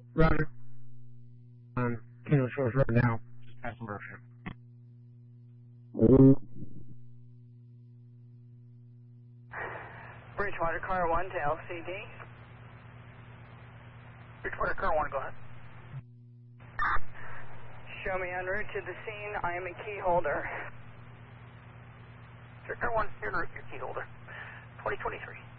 Roger. Kingdom Shores Road now. Just past Mercer. Bridgewater Car 1 to LCD. Bridgewater Car 1, go ahead. Show me en route to the scene. I am a key holder. Sure, Car 1, you're en route, your key holder. 2023.